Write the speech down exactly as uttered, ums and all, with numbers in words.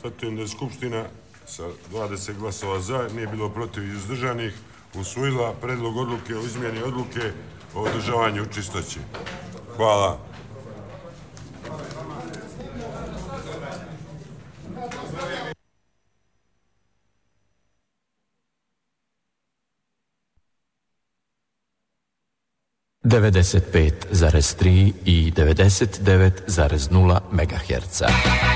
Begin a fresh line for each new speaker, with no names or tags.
Konstatujem da je Skupština sa dvadeset glasova za, nije bilo protiv i uzdržanih, usvojila predlog odluke o izmjeni odluke o održavanju čistoći. Hvala.
devedeset pet zarez tri i devedeset devet zarez nula megaherca.